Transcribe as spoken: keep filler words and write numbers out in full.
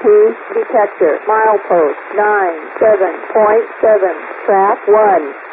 detector. Milepost nine seven point seven. Track one.